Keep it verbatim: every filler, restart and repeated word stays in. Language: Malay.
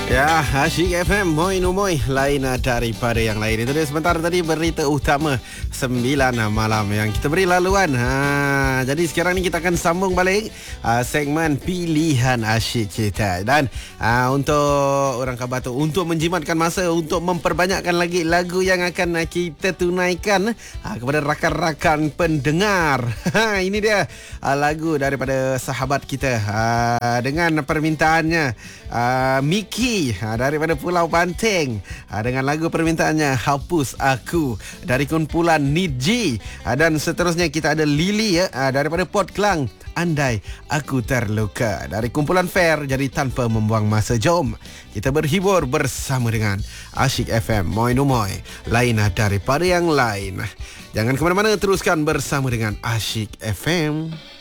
Ya, Asyik F M, Moi Numoy, lain daripada yang lain. Itu dia sebentar tadi berita utama sembilan malam yang kita beri laluan. Ha, jadi sekarang ni kita akan sambung balik uh, segmen pilihan asyik kita. Dan uh, untuk orang Khabar tu, untuk menjimatkan masa, untuk memperbanyakkan lagi lagu yang akan uh, kita tunaikan uh, kepada rakan-rakan pendengar. Ha, ini dia uh, lagu daripada sahabat kita uh, dengan permintaannya uh, Miki daripada Pulau Banteng dengan lagu permintaannya Hapus Aku dari kumpulan Nidji. Dan seterusnya kita ada Lily ya, daripada Port Klang, Andai Aku Terluka dari kumpulan Fair. Jadi tanpa membuang masa, jom kita berhibur bersama dengan Asyik F M, Moi Numoy, lain daripada yang lain. Jangan ke mana-mana, teruskan bersama dengan Asyik F M.